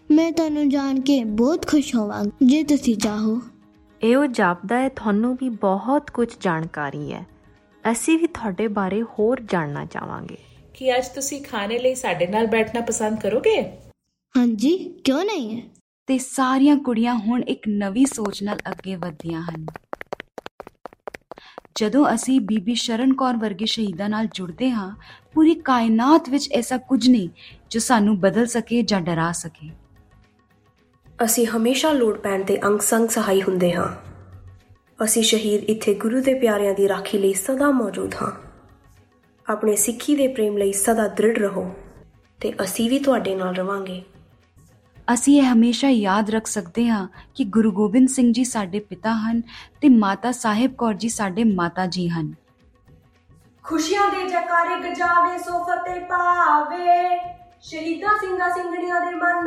ਮੈਂ ਤੁਹਾਨੂੰ ਜਾਣ ਕੇ ਬਹੁਤ ਖੁਸ਼ ਹੋਵਾਂਗੀ ਜੇ ਤੁਸੀਂ ਚਾਹੋ। ਇਹੋ ਜਾਪਦਾ ਹੈ ਤੁਹਾਨੂੰ ਵੀ ਬਹੁਤ ਕੁਝ ਜਾਣਕਾਰੀ ਹੈ। ਅਸੀਂ ਵੀ ਤੁਹਾਡੇ ਬਾਰੇ ਹੋਰ ਜਾਣਨਾ ਚਾਹਾਂਗੇ। ਕੀ ਅੱਜ ਤੁਸੀਂ ਖਾਣੇ ਲਈ ਸਾਡੇ ਨਾਲ ਬੈਠਣਾ ਪਸੰਦ ਕਰੋਗੇ? ਹਾਂਜੀ, ਕਿਉਂ ਨਹੀਂ। ਤੇ ਸਾਰੀਆਂ ਕੁੜੀਆਂ ਹੁਣ ਇੱਕ ਨਵੀਂ ਸੋਚ ਨਾਲ ਅੱਗੇ ਵਧਦੀਆਂ ਹਨ। ਜਦੋਂ ਅਸੀਂ ਬੀਬੀ ਸ਼ਰਨ ਕੌਰ ਵਰਗੇ ਸ਼ਹੀਦਾਂ ਨਾਲ ਜੁੜਦੇ ਹਾਂ, ਪੂਰੀ ਕਾਇਨਾਤ ਵਿੱਚ ਐਸਾ ਕੁਝ ਨਹੀਂ ਜੋ ਸਾਨੂੰ ਬਦਲ ਸਕੇ ਜਾਂ ਡਰਾ ਸਕੇ। ਅਸੀਂ ਹਮੇਸ਼ਾ ਲੋੜ ਪੈਣ ਤੇ ਅੰਗ ਸੰਗ ਸਹਾਈ ਹੁੰਦੇ ਹਾਂ। ਅਸੀਂ ਸ਼ਹੀਦ ਇੱਥੇ ਗੁਰੂ ਦੇ ਪਿਆਰਿਆਂ ਦੀ ਰਾਖੀ ਲਈ ਸਦਾ ਮੌਜੂਦ ਹਾਂ। ਆਪਣੇ ਸਿੱਖੀ ਦੇ ਪ੍ਰੇਮ ਲਈ ਸਦਾ ਦ੍ਰਿੜ ਰਹੋ ਤੇ ਅਸੀਂ ਵੀ ਤੁਹਾਡੇ ਨਾਲ ਰਵਾਂਗੇ। ਅਸੀਂ ਇਹ ਹਮੇਸ਼ਾ ਯਾਦ ਰੱਖ ਸਕਦੇ ਹਾਂ ਕਿ ਗੁਰੂ ਗੋਬਿੰਦ ਸਿੰਘ ਜੀ ਸਾਡੇ ਪਿਤਾ ਹਨ ਤੇ ਮਾਤਾ ਸਾਹਿਬ ਕੌਰ ਜੀ ਸਾਡੇ ਮਾਤਾ ਜੀ ਹਨ। ਖੁਸ਼ੀਆਂ ਦੇ ਜੈਕਾਰੇ ਗਜਾਵੇ ਸੋ ਫਤਿਹ ਪਾਵੇ, ਸ਼ਹੀਦਾਂ ਸਿੰਘਾਂ ਸਿੰਘਣੀਆਂ ਦੇ ਮਨ